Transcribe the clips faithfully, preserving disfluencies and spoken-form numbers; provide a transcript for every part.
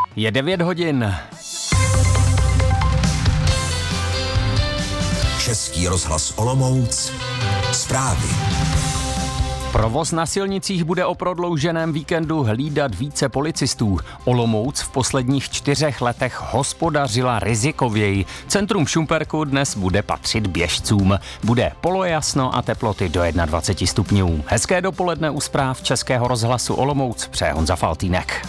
Je devět hodin. Český rozhlas Olomouc. Zprávy. Provoz na silnicích bude o prodlouženém víkendu hlídat více policistů. Olomouc v posledních čtyřech letech hospodařila rizikověji. Centrum Šumperku dnes bude patřit běžcům. Bude polojasno a teploty do dvacet jedna stupňů. Hezké dopoledne u zpráv Českého rozhlasu Olomouc přeje Honza Faltýnek.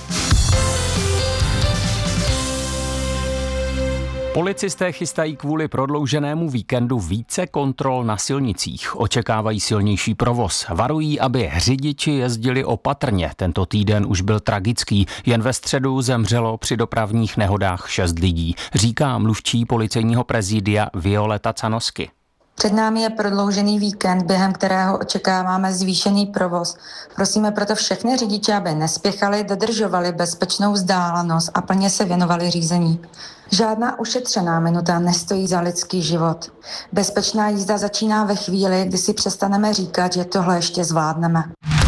Policisté chystají kvůli prodlouženému víkendu více kontrol na silnicích. Očekávají silnější provoz. Varují, aby řidiči jezdili opatrně. Tento týden už byl tragický. Jen ve středu zemřelo při dopravních nehodách šest lidí, říká mluvčí policejního prezidia Violeta Canosky. Před námi je prodloužený víkend, během kterého očekáváme zvýšený provoz. Prosíme proto všechny řidiče, aby nespěchali, dodržovali bezpečnou vzdálenost a plně se věnovali řízení. Žádná ušetřená minuta nestojí za lidský život. Bezpečná jízda začíná ve chvíli, kdy si přestaneme říkat, že tohle ještě zvládneme.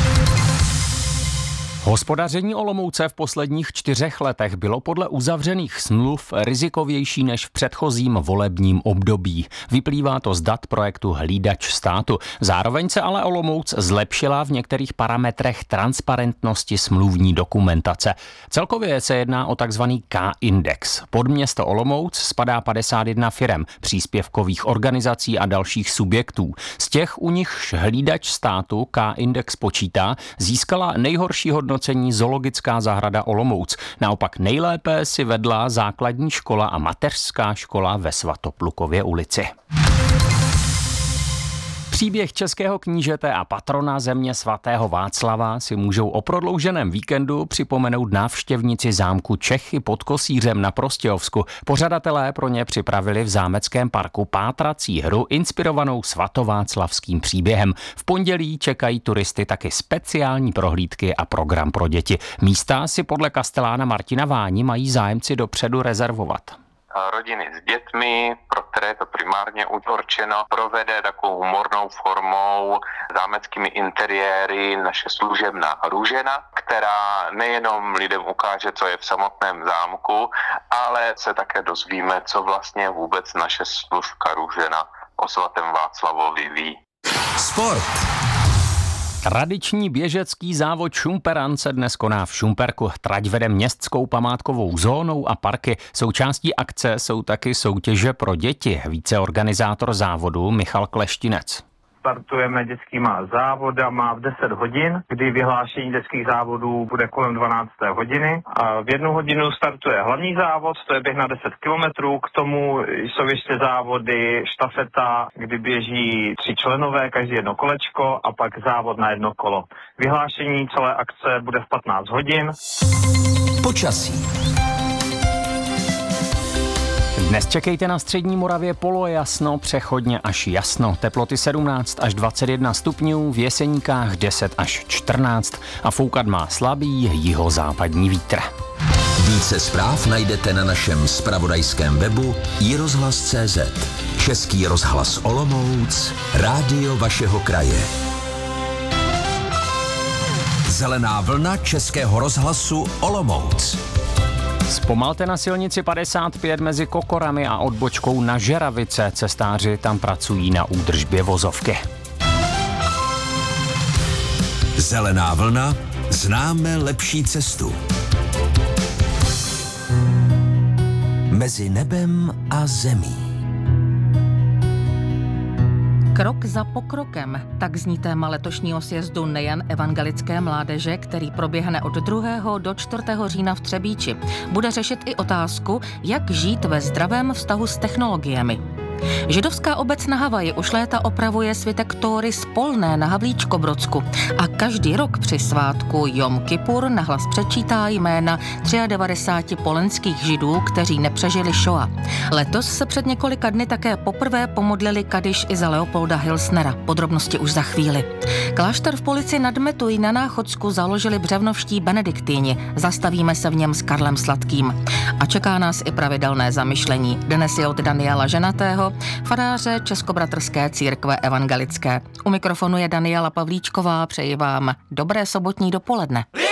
Hospodaření Olomouce v posledních čtyřech letech bylo podle uzavřených smluv rizikovější než v předchozím volebním období. Vyplývá to z dat projektu Hlídač státu. Zároveň se ale Olomouc zlepšila v některých parametrech transparentnosti smluvní dokumentace. Celkově se jedná o takzvaný K-index. Pod město Olomouc spadá padesát jedna firem, příspěvkových organizací a dalších subjektů. Z těch, u nichž Hlídač státu K-index počítá, získala nejhorší hodnocení Zoologická zahrada Olomouc. Naopak nejlépe si vedla základní škola a mateřská škola ve Svatoplukově ulici. Příběh českého knížete a patrona země svatého Václava si můžou o prodlouženém víkendu připomenout návštěvníci zámku Čechy pod Kosířem na Prostějovsku. Pořadatelé pro ně připravili v zámeckém parku pátrací hru inspirovanou svatováclavským příběhem. V pondělí čekají turisty taky speciální prohlídky a program pro děti. Místa si podle kastelána Martina Váni mají zájemci dopředu rezervovat. Rodiny s dětmi, pro které je to primárně určeno, provede takovou humornou formou zámeckými interiéry naše služebná Růžena, která nejenom lidem ukáže, co je v samotném zámku, ale se také dozvíme, co vlastně vůbec naše služka Růžena o svatém Václavovi ví. Sport. Tradiční běžecký závod Šumperan se dnes koná v Šumperku. Trať vede městskou památkovou zónou a parky. Součástí akce jsou taky soutěže pro děti. Víceorganizátor závodu Michal Kleštinec. Startujeme dětskýma závodama v deset hodin, kdy vyhlášení dětských závodů bude kolem dvanácté hodiny. A v jednu hodinu startuje hlavní závod, to je běh na deset kilometrů. K tomu jsou ještě závody štafeta, kdy běží tři členové, každý jedno kolečko a pak závod na jedno kolo. Vyhlášení celé akce bude v patnáct hodin. Počasí. Dnes čekejte na střední Moravě polojasno, přechodně až jasno. Teploty sedmnáct až dvacet jedna stupňů, v Jeseníkách deset až čtrnáct a foukat má slabý jihozápadní vítr. Více zpráv najdete na našem zpravodajském webu i rozhlas tečka cé zet. Český rozhlas Olomouc, rádio vašeho kraje. Zelená vlna Českého rozhlasu Olomouc. Zpomalte na silnici padesát pět mezi Kokorami a odbočkou na Žeravice. Cestáři tam pracují na údržbě vozovky. Zelená vlna, známe lepší cestu. Mezi nebem a zemí. Krok za pokrokem, tak zní téma letošního sjezdu nejen evangelické mládeže, který proběhne od druhého do čtvrtého října v Třebíči. Bude řešit i otázku, jak žít ve zdravém vztahu s technologiemi. Židovská obec na Havaji už léta opravuje svitek Tóry z Polné na Havlíčkobrodsku a každý rok při svátku Jom Kipur nahlas přečítá jména devadesát tři polenských židů, kteří nepřežili šoa. Letos se před několika dny také poprvé pomodlili kadiš i za Leopolda Hilsnera. Podrobnosti už za chvíli. Klášter v Polici nad Metují na Náchodsku založili břevnovští benediktýni. Zastavíme se v něm s Karlem Sladkým. A čeká nás i pravidelné zamyšlení. Dnes je od Daniela Ženatého, faráře Českobratrské církve evangelické. U mikrofonu je Daniela Pavlíčková, přeji vám dobré sobotní dopoledne.